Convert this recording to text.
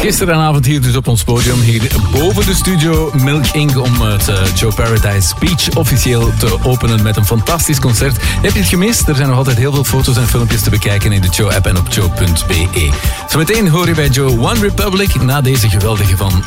Gisteravond hier dus op ons podium, hier boven de studio Milk Inc. om het Joe Paradise Speech officieel te openen met een fantastisch concert. Heb je het gemist? Er zijn nog altijd heel veel foto's en filmpjes te bekijken in de Joe app en op joe.be. Zometeen hoor je bij Joe One Republic na deze geweldige van